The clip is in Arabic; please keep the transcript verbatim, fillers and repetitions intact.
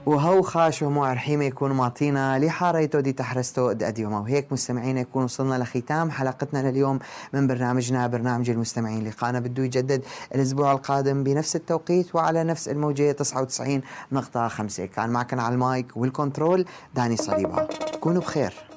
وهو خاش وموع رحيمة يكون معطينا لحاريته دي تحرسته دقديومه. وهيك مستمعينا يكون وصلنا لختام حلقتنا لليوم من برنامجنا برنامج المستمعين. لقانا بده يجدد الأسبوع القادم بنفس التوقيت وعلى نفس الموجة تسعة وتسعين نقطة خمسة. كان معكم على المايك والكنترول داني صليبة. كونوا بخير.